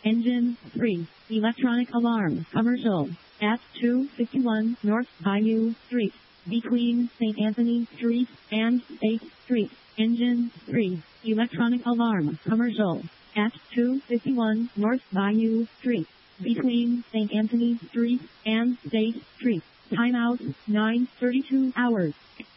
Engine 3. Electronic alarm. Commercial. At 251 North Bayou Street. Between St. Anthony Street and 8th Street. Engine 3. Electronic alarm. Commercial. At 251 North Bayou Street. Between St. Anthony Street and State Street. Timeout 9:32 hours.